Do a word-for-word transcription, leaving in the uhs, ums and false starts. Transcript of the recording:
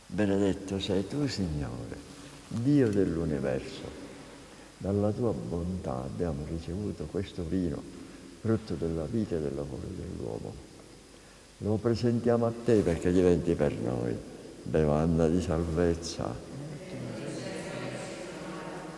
Benedetto sei tu, Signore, Dio dell'universo. Dalla tua bontà abbiamo ricevuto questo vino, frutto della vita e del lavoro dell'uomo. Lo presentiamo a te perché diventi per noi bevanda di salvezza,